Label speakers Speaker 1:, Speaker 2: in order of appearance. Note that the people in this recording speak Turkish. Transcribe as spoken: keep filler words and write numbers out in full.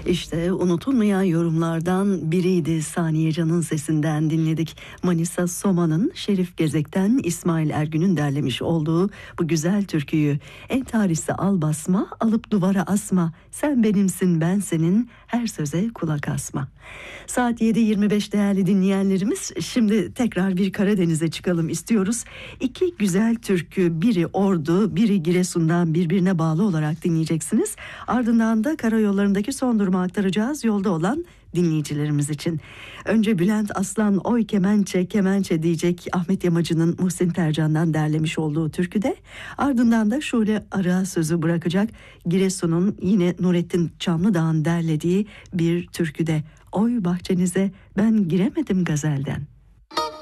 Speaker 1: İşte unutulmayan yorumlardan biriydi. Saniye Can'ın sesinden dinledik. Manisa Soma'nın Şerif Gezek'ten İsmail Ergün'ün derlemiş olduğu bu güzel türküyü. En tarihse al basma, alıp duvara asma. Sen benimsin, ben senin, her söze kulak asma. Saat yedi yirmi beş değerli dinleyenlerimiz. Şimdi tekrar bir Karadeniz'e çıkalım istiyoruz. İki güzel türkü, biri Ordu, biri Giresun'dan birbirine bağlı olarak dinleyeceksiniz. Ardından da karayollarındaki son durumu aktaracağız yolda olan dinleyicilerimiz için. Önce Bülent Aslan oy kemençe kemençe diyecek Ahmet Yamacı'nın Muhsin Tercan'dan derlemiş olduğu türküde. Ardından da Şule Arığa sözü bırakacak Giresun'un yine Nurettin Çamlıdağ'ın derlediği bir türküde. Oy bahçenize ben giremedim gazelden.